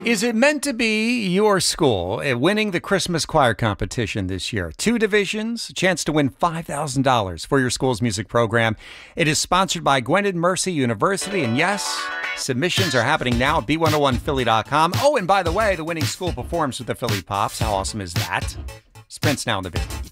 Is it meant to be your school winning the Christmas choir competition this year? 2 divisions, a chance to win $5,000 for your school's music program. It is sponsored by Gwynedd Mercy University, and yes, submissions are happening now at b101philly.com. Oh, and by the way, the winning school performs with the Philly Pops. How awesome is that? Spence now in the video.